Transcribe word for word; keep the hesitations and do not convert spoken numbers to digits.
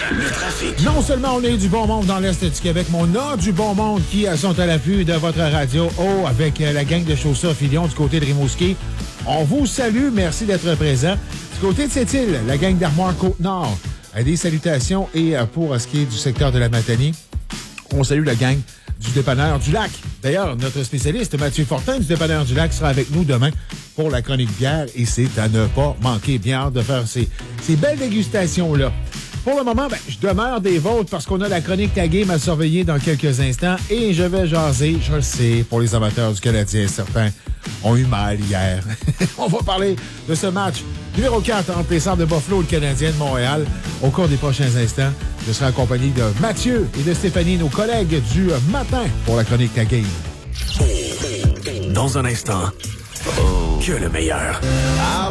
Le trafic. Non seulement on a du bon monde dans l'Est du Québec, mais on a du bon monde qui sont à l'affût de votre radio. Oh, avec la gang de Chaussures Filion du côté de Rimouski. On vous salue. Merci d'être présent. Du côté de Sept-Îles, la gang d'Armoire Côte-Nord. Des salutations. Et pour ce qui est du secteur de la Matanie, on salue la gang du dépanneur du Lac. D'ailleurs, notre spécialiste Mathieu Fortin du dépanneur du Lac sera avec nous demain pour la chronique bière et c'est à ne pas manquer. Bien hâte de faire ces, ces belles dégustations-là. Pour le moment, ben, je demeure des vôtres parce qu'on a la chronique La Game à surveiller dans quelques instants et je vais jaser, je le sais, pour les amateurs du Canadien, certains ont eu mal hier. On va parler de ce match numéro quatre entre les Sabres de Buffalo et le Canadien de Montréal. Au cours des prochains instants, je serai accompagné de Mathieu et de Stéphanie, nos collègues du matin pour la chronique La Game. Dans un instant, oh, que le meilleur.